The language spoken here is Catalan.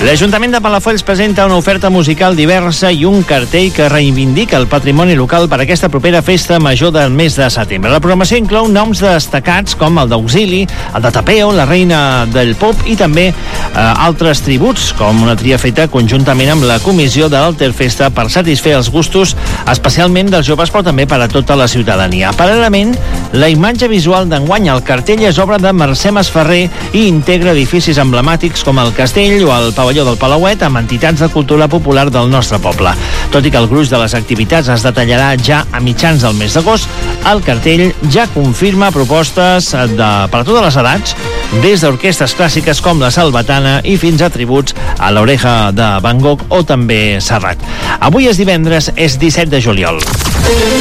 L'Ajuntament de Palafolls presenta una oferta musical diversa i un cartell que reivindica el patrimoni local per aquesta propera festa major del mes de setembre. La programació inclou noms destacats com el d'Auxili, el de Tapeo, la reina del pop i també altres tributs, com una tria feta conjuntament amb la comissió de l'Alterfesta per satisfer els gustos especialment dels joves però també per a tota la ciutadania. Paral·lelament, la imatge visual d'enguany al cartell és obra de Mercè Masferrer i integra edificis emblemàtics com el Castell o el Pavelló del Palauet amb entitats de cultura popular del nostre poble. Tot i que el gruix de les activitats es detallarà ja a mitjans del mes d'agost, el cartell ja confirma propostes per a totes les edats, des d'orquestres clàssiques com la Salvatana i fins a tributs a l'Oreja de Van Gogh o també Serrat. Avui és divendres, és 17 de juliol.